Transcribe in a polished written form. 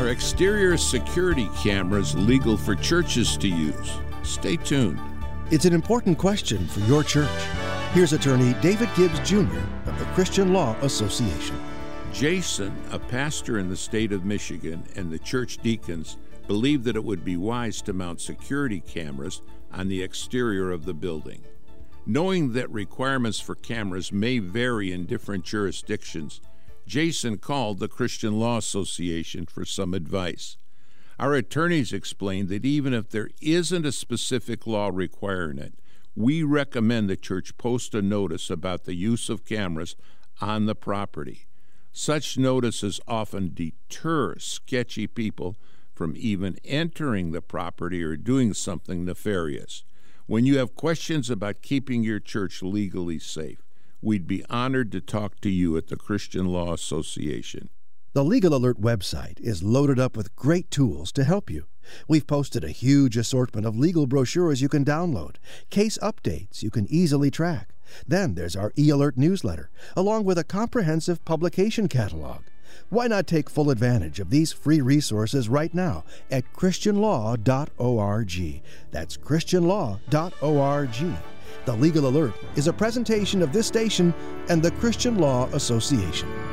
exterior security cameras legal for churches to use? Stay tuned. It's an important question for your church. Here's attorney David Gibbs Jr. of the Christian Law Association. Jason, a pastor in the state of Michigan, and the church deacons believe that it would be wise to mount security cameras on the exterior of the building. Knowing that requirements for cameras may vary in different jurisdictions, Jason called the Christian Law Association for some advice. Our attorneys explained that even if there isn't a specific law requiring it, we recommend the church post a notice about the use of cameras on the property. Such notices often deter sketchy people from even entering the property or doing something nefarious. When you have questions about keeping your church legally safe, we'd be honored to talk to you at the Christian Law Association. The Legal Alert website is loaded up with great tools to help you. We've posted a huge assortment of legal brochures you can download, case updates you can easily track. Then there's our e-alert newsletter, along with a comprehensive publication catalog. Why not take full advantage of these free resources right now at christianlaw.org. That's christianlaw.org. The Legal Alert is a presentation of this station and the Christian Law Association.